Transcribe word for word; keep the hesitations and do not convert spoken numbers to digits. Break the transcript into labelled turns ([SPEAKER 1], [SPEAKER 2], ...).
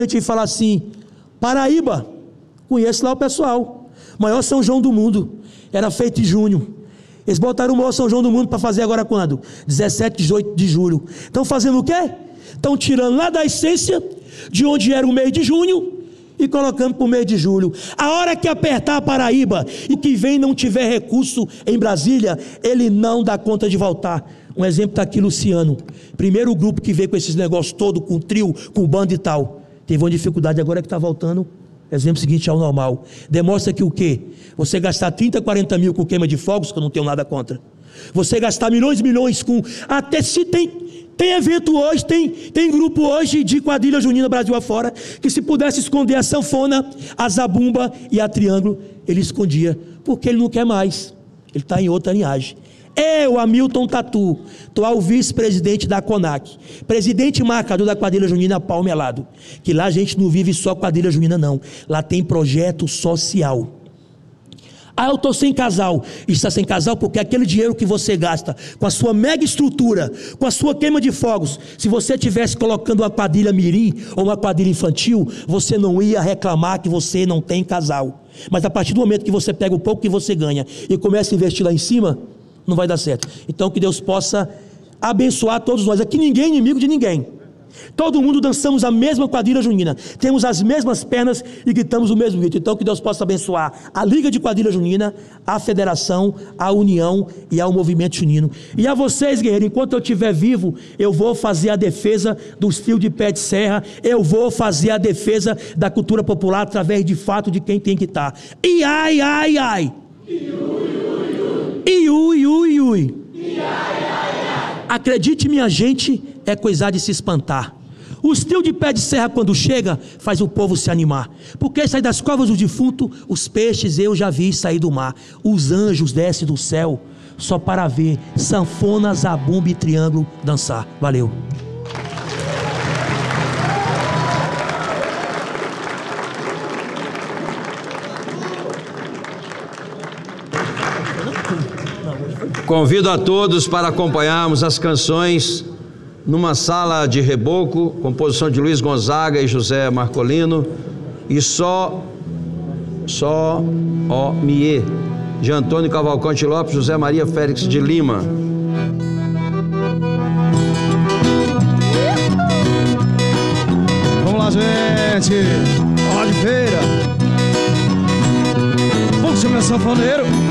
[SPEAKER 1] A gente fala assim, Paraíba, conheço lá o pessoal, maior São João do mundo, era feito em junho. Eles botaram o maior São João do mundo para fazer agora quando? dezessete, dezoito de julho. Estão fazendo o quê? Estão tirando lá da essência, de onde era o mês de junho, e colocando para o mês de julho. A hora que apertar a Paraíba, e que vem não tiver recurso em Brasília, ele não dá conta de voltar. Um exemplo está aqui, Luciano. Primeiro grupo que veio com esses negócios todo, com trio, com banda e tal. Teve uma dificuldade, agora que está voltando. Exemplo seguinte ao normal. Demonstra que o quê? Você gastar trinta, quarenta mil com queima de fogos, que eu não tenho nada contra. Você gastar milhões e milhões com... Até se tem... Tem evento hoje, tem, tem grupo hoje de quadrilha junina Brasil afora, que se pudesse esconder a sanfona, a zabumba e a triângulo, ele escondia. Porque ele não quer mais. Ele está em outra linhagem. Eu, Hamilton Tatu, atual vice-presidente da CONAC, presidente marcador da quadrilha junina Palmelado, que lá a gente não vive só quadrilha junina não, lá tem projeto social. Ah, eu estou sem casal. Está sem casal porque aquele dinheiro que você gasta com a sua mega estrutura, com a sua queima de fogos, se você estivesse colocando uma quadrilha mirim ou uma quadrilha infantil, você não ia reclamar que você não tem casal. Mas a partir do momento que você pega o pouco que você ganha e começa a investir lá em cima, não vai dar certo. Então que Deus possa abençoar todos nós. Aqui ninguém é inimigo de ninguém. Todo mundo dançamos a mesma quadrilha junina, temos as mesmas pernas e gritamos o mesmo grito. Então que Deus possa abençoar a Liga de Quadrilha Junina, a Federação, a União e ao Movimento Junino. E a vocês, guerreiros, enquanto eu estiver vivo, eu vou fazer a defesa dos fios de pé de serra, eu vou fazer a defesa da cultura popular através de fato de quem tem que estar. E ai, ai, ai. E ui, ui, ui. Acredite, minha gente, é coisa de se espantar. O estilo de pé de serra, quando chega, faz o povo se animar. Porque sai das covas do defunto, os peixes eu já vi sair do mar. Os anjos descem do céu, só para ver sanfona, zabumba e triângulo dançar. Valeu.
[SPEAKER 2] Convido a todos para acompanharmos as canções numa sala de reboco, composição de Luiz Gonzaga e José Marcolino, e Só, Só, Ó, Miê, de Antônio Cavalcante Lopes, José Maria Félix de Lima.
[SPEAKER 3] Vamos lá, gente! Ó de feira! Vamos ser meu sanfoneiro!